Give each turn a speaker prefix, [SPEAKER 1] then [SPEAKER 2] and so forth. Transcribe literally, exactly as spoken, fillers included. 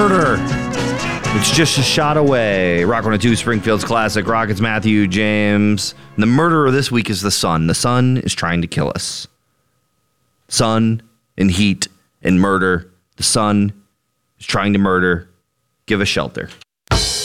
[SPEAKER 1] murder. It's just a shot away. Rock one oh two, Springfield's classic. Rockets, Matthew, James. And the murderer this week is the sun. The sun is trying to kill us. Sun and heat and murder. The sun is trying to murder. Give us shelter.